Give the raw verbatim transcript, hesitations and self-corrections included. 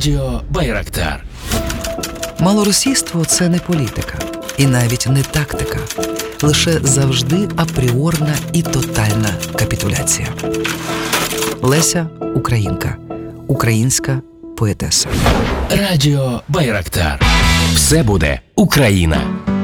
Радіо Байрактар. Малоросійство – це не політика. І навіть не тактика. Лише завжди апріорна і тотальна капітуляція. Леся – українка. Українська поетеса. Радіо Байрактар. Все буде Україна.